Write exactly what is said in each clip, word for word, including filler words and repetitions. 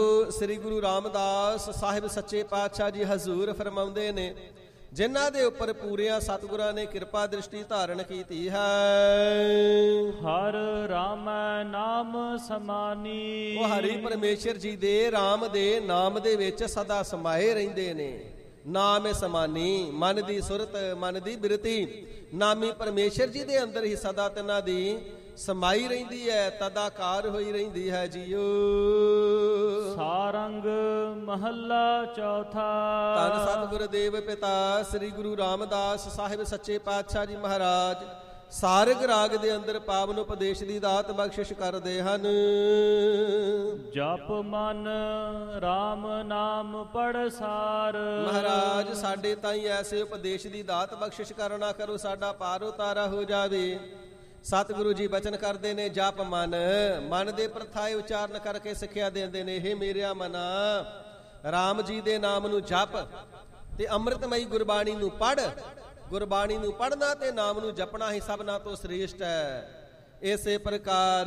ਸ੍ਰੀ ਗੁਰੂ ਰਾਮਦਾਸ ਸਾਹਿਬ ਸੱਚੇ ਪਾਤਸ਼ਾਹ ਜੀ ਹਜ਼ੂਰ ਫਰਮਾਉਂਦੇ ਨੇ, ਜਿਨ੍ਹਾਂ ਦੇ ਉੱਪਰ ਪੂਰਿਆਂ ਸਤਿਗੁਰਾਂ ਨੇ ਕਿਰਪਾ ਦ੍ਰਿਸ਼ਟੀ ਧਾਰਨ ਕੀਤੀ ਹੈ। ਹਰ ਰਾਮੈ ਨਾਮ ਸਮਾਨੀ। ਉਹ ਹਰੀ ਪਰਮੇਸ਼ਰ ਜੀ ਦੇ ਰਾਮ ਦੇ ਨਾਮ ਦੇ ਵਿੱਚ ਸਦਾ ਸਮਾਏ ਰਹਿੰਦੇ ਨੇ। ਨਾਮ ਸਮਾਨੀ, ਮਨ ਦੀ ਸੁਰਤ, ਮਨ ਦੀ ਬਿਰਤੀ ਨਾਮੀ ਪਰਮੇਸ਼ਰ ਜੀ ਦੇ ਅੰਦਰ ਹੀ ਸਦਾ ਤਿਨਾਂ ਦੀ ਸਮਾਈ ਰਹਿੰਦੀ ਹੈ, ਤਦਾਕਾਰ ਹੋਈ ਰਹਿੰਦੀ ਹੈ ਜੀਓ। ਸਾਰੰਗ ਮਹੱਲਾ ਚੌਥਾ। ਧੰਨ ਸਤਿਗੁਰ ਦੇਵ ਪਿਤਾ ਸ੍ਰੀ ਗੁਰੂ ਰਾਮਦਾਸ ਸਾਹਿਬ ਸੱਚੇ ਪਾਤਸ਼ਾਹ ਜੀ ਮਹਾਰਾਜ ਸਾਰਗ ਰਾਗ ਦੇ ਅੰਦਰ ਪਾਵਨ ਉਪਦੇਸ਼ ਦੀ ਦਾਤ ਬਖਸ਼ਿਸ਼ ਕਰਦੇ ਹਨ। ਜਪ ਮਨ ਰਾਮ ਨਾਮ ਪੜ੍ਹ ਸਾਰ। ਮਹਾਰਾਜ ਸਾਡੇ ਤਾਈਂ ਐਸੇ ਉਪਦੇਸ਼ ਦੀ ਦਾਤ ਬਖਸ਼ਿਸ਼ ਕਰਨਾ ਕਰੋ, ਸਾਡਾ ਪਾਰ ਉਤਾਰਾ ਹੋ ਜਾਵੇ। ਸਤਿਗੁਰੂ ਜੀ ਬਚਨ ਕਰਦੇ ਨੇ, ਜਪ ਮਨ, ਮਨ ਦੇ ਪ੍ਰਥਾਏ ਉਚਾਰਨ ਕਰਕੇ ਸਿੱਖਿਆ ਦਿੰਦੇ ਨੇ। ਇਹ ਮੇਰਿਆ ਮਨਾ, ਰਾਮ ਜੀ ਦੇ ਨਾਮ ਨੂੰ ਜਪ ਤੇ ਅੰਮ੍ਰਿਤਮਈ ਗੁਰਬਾਣੀ ਨੂੰ ਪੜ੍ਹ। ਗੁਰਬਾਣੀ ਨੂੰ ਪੜ੍ਹਨਾ ਤੇ ਨਾਮ ਨੂੰ ਜਪਣਾ ਹੀ ਸਭਨਾਂ ਤੋਂ ਸ੍ਰੇਸ਼ਟ ਹੈ। ਇਸੇ ਪ੍ਰਕਾਰ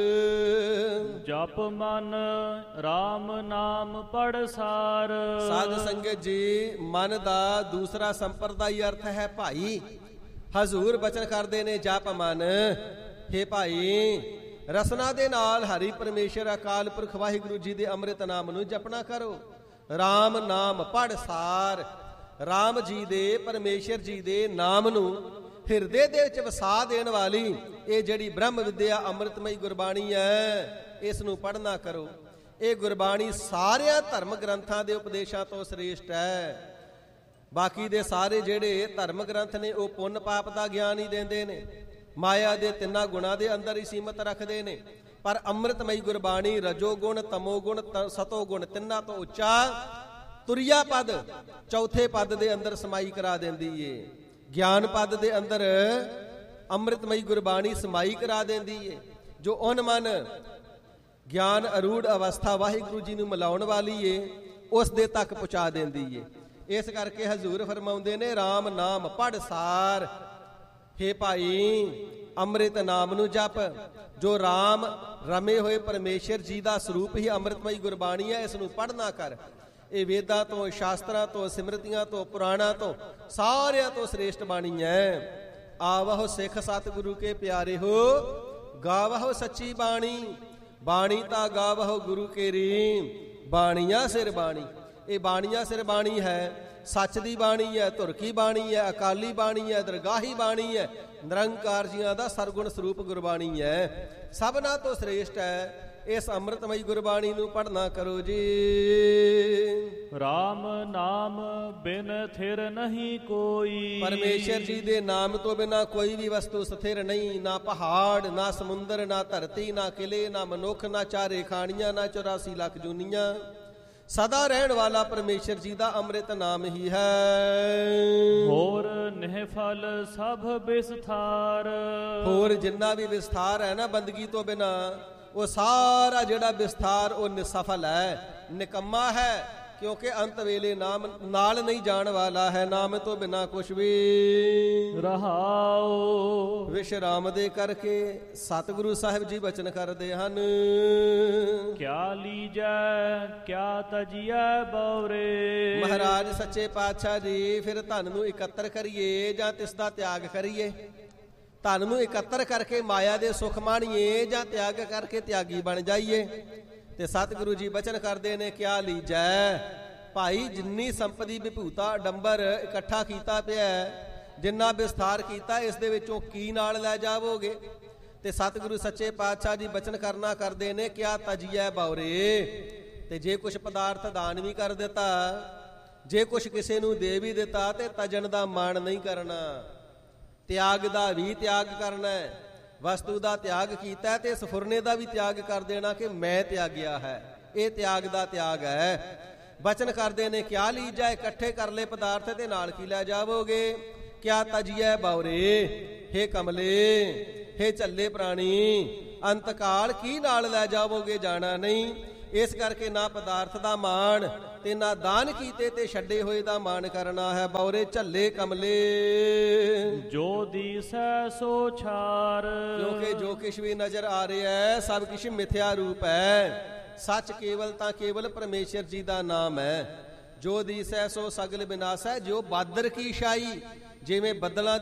ਜਪ ਮਨ ਰਾਮ ਨਾਮ ਪੜ੍ਹ ਸਾਰ। ਸਾਧ ਸੰਗਤ ਜੀ, ਮਨ ਦਾ ਦੂਸਰਾ ਸੰਪਰਦਾਈ ਅਰਥ ਹੈ ਭਾਈ। ਹਜ਼ੂਰ ਬਚਨ ਕਰਦੇ ਨੇ, ਜਪ ਮਨ, ਹੇ ਭਾਈ, ਰਸਨਾ ਦੇ ਨਾਲ ਹਰੀ ਪਰਮੇਸ਼ਰ ਅਕਾਲ ਪੁਰਖ ਵਾਹਿਗੁਰੂ ਜੀ ਦੇ ਅੰਮ੍ਰਿਤ ਨਾਮ ਨੂੰ ਜਪਣਾ ਕਰੋ। ਰਾਮ ਨਾਮ ਪੜ੍ਹ ਸਾਰ। ਰਾਮ ਜੀ ਦੇ, ਪਰਮੇਸ਼ਰ ਜੀ ਦੇ ਨਾਮ ਨੂੰ ਹਿਰਦੇ ਦੇ ਵਿੱਚ ਵਸਾ ਦੇਣ ਵਾਲੀ ਇਹ ਜਿਹੜੀ ਬ੍ਰਹਮ ਵਿਦਿਆ ਅੰਮ੍ਰਿਤਮਈ ਗੁਰਬਾਣੀ ਹੈ, ਇਸ ਨੂੰ ਪੜ੍ਹਨਾ ਕਰੋ। ਇਹ ਗੁਰਬਾਣੀ ਸਾਰਿਆਂ ਧਰਮ ਗ੍ਰੰਥਾਂ ਦੇ ਉਪਦੇਸ਼ਾਂ ਤੋਂ ਸ੍ਰੇਸ਼ਟ ਹੈ। ਬਾਕੀ ਦੇ ਸਾਰੇ ਜਿਹੜੇ ਧਰਮ ਗ੍ਰੰਥ ਨੇ ਉਹ ਪੁੰਨ ਪਾਪ ਦਾ ਗਿਆਨ ਹੀ ਦਿੰਦੇ ਨੇ, ਮਾਇਆ ਦੇ ਤਿੰਨਾਂ ਗੁਣਾਂ ਦੇ ਅੰਦਰ ਹੀ ਸੀਮਤ ਰੱਖਦੇ ਨੇ। ਪਰ ਅੰਮ੍ਰਿਤਮਈ ਗੁਰਬਾਣੀ ਰਜੋ ਗੁਣ, ਤਮੋ ਗੁਣ, ਸਤੋ ਗੁਣ ਤਿੰਨਾਂ ਤੋਂ ਉੱਚਾ ਤੁਰਿਆ ਪਦ ਚੌਥੇ ਪਦ ਦੇ ਅੰਦਰ ਸਮਾਈ ਕਰਾ ਦਿੰਦੀ ਏ। ਗਿਆਨ ਪਦ ਦੇ ਅੰਦਰ ਅੰਮ੍ਰਿਤਮਈ ਗੁਰਬਾਣੀ ਸਮਾਈ ਕਰਾ ਦਿੰਦੀ ਏ, ਜੋ ਉਨ ਮਨ ਗਿਆਨ ਅਰੂੜ ਅਵਸਥਾ ਵਾਹਿਗੁਰੂ ਜੀ ਨੂੰ ਮਿਲਾਉਣ ਵਾਲੀ ਏ, ਉਸ ਦੇ ਤੱਕ ਪਹੁੰਚਾ ਦਿੰਦੀ ਏ। ਇਸ ਕਰਕੇ ਹਜ਼ੂਰ ਫਰਮਾਉਂਦੇ ਨੇ, ਰਾਮ ਨਾਮ ਪੜ੍ਹ ਸਾਰ। ਹੇ ਭਾਈ, ਅੰਮ੍ਰਿਤ ਨਾਮ ਨੂੰ ਜਪ। ਜੋ ਰਾਮ ਰਮੇ ਹੋਏ ਪਰਮੇਸ਼ਰ ਜੀ ਦਾ ਸਰੂਪ ਹੀ ਅੰਮ੍ਰਿਤਮਈ ਗੁਰਬਾਣੀ ਹੈ, ਇਸ ਨੂੰ ਪੜ੍ਹਨਾ ਕਰ। ਇਹ ਵੇਦਾਂ ਤੋਂ, ਸ਼ਾਸਤਰਾਂ ਤੋਂ, ਸਿਮਰਤੀਆਂ ਤੋਂ, ਪੁਰਾਣਾਂ ਤੋਂ ਸਾਰਿਆਂ ਤੋਂ ਸ੍ਰੇਸ਼ਟ ਬਾਣੀ ਹੈ। ਆਵਹੁ ਸਿੱਖ ਸਤਿਗੁਰੂ ਕੇ ਪਿਆਰੇ ਹੋ, ਗਾਵਹੁ ਸੱਚੀ ਬਾਣੀ। ਬਾਣੀ ਤਾਂ ਗਾਵਹੁ ਗੁਰੂ ਕੇਰੀ, ਬਾਣੀਆਂ ਸਿਰ ਬਾਣੀ। ਇਹ ਬਾਣੀਆਂ ਸਿਰ ਬਾਣੀ ਹੈ, ਸੱਚ ਦੀ ਬਾਣੀ ਹੈ, ਧੁਰ ਕੀ ਬਾਣੀ ਹੈ, ਅਕਾਲੀ ਬਾਣੀ ਹੈ, ਦਰਗਾਹੀ ਬਾਣੀ ਹੈ, ਨਿਰੰਕਾਰ ਜੀਆਂ ਦਾ ਸਰਗੁਣ ਸਰੂਪ ਗੁਰਬਾਣੀ ਹੈ, ਸਭਨਾਂ ਤੋਂ ਸ੍ਰੇਸ਼ਟ ਹੈ। ਇਸ ਅੰਮ੍ਰਿਤਮਈ ਗੁਰਬਾਣੀ ਨੂੰ ਪੜ੍ਹਨਾ ਕਰੋ ਜੀ। ਰਾਮ ਨਾਮ ਬਿਨ ਥਿਰ ਨਹੀਂ ਕੋਈ। ਪਰਮੇਸ਼ਰ ਜੀ ਦੇ ਨਾਮ ਤੋਂ ਬਿਨਾ ਕੋਈ ਵੀ ਵਸਤੂ ਸਥਿਰ ਨਹੀਂ। ਨਾ ਪਹਾੜ, ਨਾ ਸਮੁੰਦਰ, ਨਾ ਧਰਤੀ, ਨਾ ਕਿਲੇ, ਨਾ ਮਨੁੱਖ, ਨਾ ਚਾਰੇ ਖਾਣੀਆਂ, ਨਾ ਚੁਰਾਸੀ ਲੱਖ ਜੂਨੀਆਂ। ਸਦਾ ਰਹਿਣ ਵਾਲਾ ਪਰਮੇਸ਼ਰ ਜੀ ਦਾ ਅੰਮ੍ਰਿਤ ਨਾਮ ਹੀ ਹੈ। ਹੋਰ ਨਿਹਫਲ ਸਭ ਵਿਸਥਾਰ। ਹੋਰ ਜਿੰਨਾ ਵੀ ਵਿਸਥਾਰ ਹੈ ਨਾ ਬੰਦਗੀ ਤੋਂ ਬਿਨਾ, ਉਹ ਸਾਰਾ ਜਿਹੜਾ ਵਿਸਥਾਰ ਉਹ ਨਿਸਫਲ ਹੈ, ਨਿਕੰਮਾ ਹੈ, ਕਿਉਂਕਿ ਅੰਤ ਵੇਲੇ ਨਾਮ ਨਾਲ ਨਹੀਂ ਜਾਣ ਵਾਲਾ ਹੈ। ਨਾਮ ਤੋਂ ਬਿਨਾ ਕੁਛ ਵੀ ਰਹਾਓ। ਵਿਸ਼ਰਾਮ ਦੇ ਕਰਕੇ ਸਤਿਗੁਰੂ ਸਾਹਿਬ ਜੀ ਬਚਨ ਕਰਦੇ ਹਨ, ਕਿਆ ਲੀਜੈ ਕਿਆ ਤਜੀਐ ਬਉਰੇ। ਮਹਾਰਾਜ ਸੱਚੇ ਪਾਤਸ਼ਾਹ ਜੀ, ਫਿਰ ਧਨ ਨੂੰ ਇਕੱਤਰ ਕਰੀਏ ਜਾਂ ਤਿਸ ਦਾ ਤਿਆਗ ਕਰੀਏ? ਧਨ ਨੂੰ ਇਕੱਤਰ ਕਰਕੇ ਮਾਇਆ ਦੇ ਸੁਖ ਮਾਣੀਏ ਜਾਂ ਤਿਆਗ ਕਰਕੇ ਤਿਆਗੀ ਬਣ ਜਾਈਏ? ਤੇ ਸਤਿਗੁਰੂ ਜੀ ਬਚਨ ਕਰਦੇ ਨੇ, ਕਿਆ ਲੀਜੈ। ਭਾਈ, ਜਿੰਨੀ ਸੰਪਤੀ ਵਿਭੂਤਾ ਡੰਬਰ ਇਕੱਠਾ ਕੀਤਾ ਪਿਆ, ਜਿੰਨਾ ਵਿਸਥਾਰ ਕੀਤਾ, ਇਸ ਦੇ ਵਿੱਚੋਂ ਕੀ ਨਾਲ ਲੈ ਜਾਵੋਗੇ? ਤੇ ਸਤਿਗੁਰੂ ਸੱਚੇ ਪਾਤਸ਼ਾਹ ਜੀ ਬਚਨ ਕਰਨਾ ਕਰਦੇ ਨੇ, ਕਿਆ ਤਜੀਐ ਬਉਰੇ। ਤੇ ਜੇ ਕੁਛ ਪਦਾਰਥ ਦਾਨ ਵੀ ਕਰ ਦਿੱਤਾ, ਜੇ ਕੁਛ ਕਿਸੇ ਨੂੰ ਦੇ ਵੀ ਦਿੱਤਾ, ਤੇ ਤਜਣ ਦਾ ਮਾਣ ਨਹੀਂ ਕਰਨਾ, ਤਿਆਗ ਦਾ ਵੀ ਤਿਆਗ ਕਰਨਾ ਹੈ। ਵਸਤੂ ਦਾ ਤਿਆਗ ਕੀਤਾ ਤੇ ਸਫੁਰਨੇ ਦਾ ਵੀ ਤਿਆਗ ਕਰ ਦੇਣਾ ਕਿ ਮੈਂ ਤਿਆਗਿਆ ਹੈ। ਇਹ ਤਿਆਗ ਦਾ ਤਿਆਗ ਹੈ। ਬਚਨ ਕਰਦੇ ਨੇ, ਕਿਆ ਲੀਜੈ। ਇਕੱਠੇ ਕਰ ਲੈ ਪਦਾਰਥ ਤੇ ਨਾਲ ਕੀ ਲੈ ਜਾਵੋਗੇ? ਕਿਆ ਤਜੀਐ ਬਉਰੇ। ਹੇ ਕਮਲੇ, ਹੇ ਝੱਲੇ ਪ੍ਰਾਣੀ, ਅੰਤਕਾਲ ਕੀ ਨਾਲ ਲੈ ਜਾਵੋਗੇ? ਜਾਣਾ ਨਹੀਂ। ਇਸ ਕਰਕੇ ਨਾ ਪਦਾਰਥ ਦਾ ਮਾਣ ਤੇ ਨਾ ਦਾਨ ਕੀਤੇ ਤੇ ਛੱਡੇ ਹੋਏ ਦਾ ਮਾਣ ਕਰਨਾ ਹੈ। ਬਉਰੇ ਝੱਲੇ ਕਮਲੇ, ਜੋ ਦੀਸੈ ਸੋ ਛਾਰ। ਕਿਉਂਕਿ ਜੋ ਕੁਛ ਵੀ ਨਜ਼ਰ ਆ ਰਿਹਾ ਹੈ, ਸਭ ਕੁਛ ਮਿਥਿਆ ਰੂਪ ਹੈ। ਸੱਚ ਕੇਵਲ ਤਾਂ ਕੇਵਲ ਪਰਮੇਸ਼ਰ ਜੀ ਦਾ ਨਾਮ ਹੈ। ਜੋ ਦੀਸੈ ਸੋ ਸਗਲ ਵਿਨਾਸ਼ ਹੈ। ਜੋ ਬਾਦਰ ਕੀ ਛਾਈ, ਜਿਵੇਂ ਬੱਦਲਾਂ